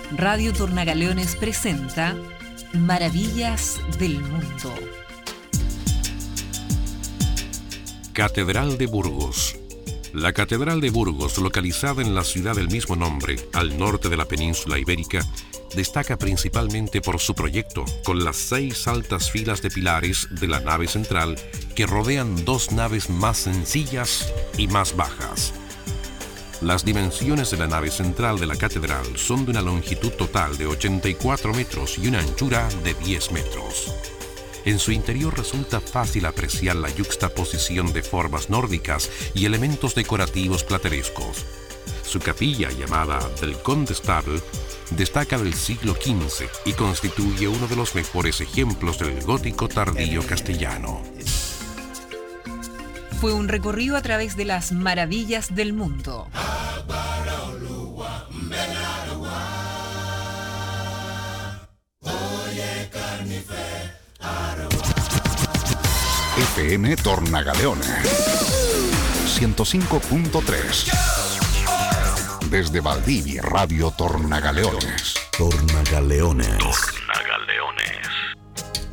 Radio Tornagaleones presenta Maravillas del Mundo. Catedral de Burgos. La Catedral de Burgos, localizada en la ciudad del mismo nombre, al norte de la península ibérica, destaca principalmente por su proyecto, con las 6 altas filas de pilares de la nave central que rodean 2 naves más sencillas y más bajas. Las dimensiones de la nave central de la catedral son de una longitud total de 84 metros y una anchura de 10 metros. En su interior resulta fácil apreciar la yuxtaposición de formas nórdicas y elementos decorativos platerescos. Su capilla, llamada del Condestable, destaca del siglo XV y constituye uno de los mejores ejemplos del gótico tardío castellano. Fue un recorrido a través de las maravillas del mundo. FM Tornagaleones 105.3. Desde Valdivia, Radio Tornagaleones. Tornagaleones.